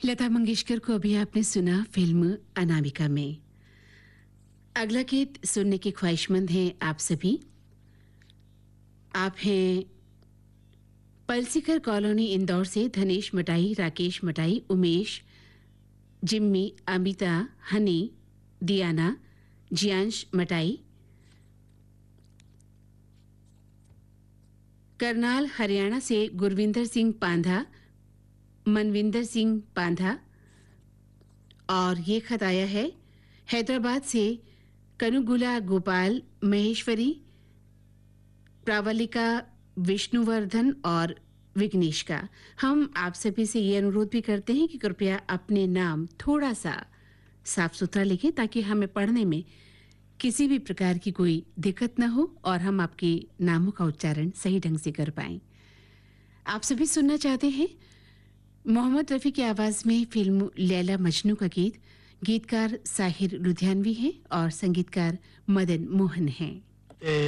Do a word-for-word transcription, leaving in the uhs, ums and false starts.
लता मंगेशकर को अभी आपने सुना फिल्म अनामिका में। अगला गीत सुनने की ख्वाहिशमंद हैं आप सभी। आप हैं पलसीकर कॉलोनी इंदौर से धनेश मटाई, राकेश मटाई, उमेश, जिम्मी, अमिता, हनी, दियाना, जियांश मटाई, करनाल हरियाणा से गुरविंदर सिंह पांधा, मनविंदर सिंह पांधा। और ये खत आया है हैदराबाद से कनुगुला गोपाल, महेश्वरी, प्रावलिका, विष्णुवर्धन और विघ्नेश का। हम आप सभी से ये अनुरोध भी करते हैं कि कृपया अपने नाम थोड़ा सा साफ सुथरा लिखें ताकि हमें पढ़ने में किसी भी प्रकार की कोई दिक्कत न हो और हम आपके नामों का उच्चारण सही ढंग से कर पाएं। आप सभी सुनना चाहते हैं मोहम्मद रफी की आवाज में फिल्म लैला मजनू का गीत। गीतकार साहिर लुधियानवी हैं और संगीतकार मदन मोहन हैं।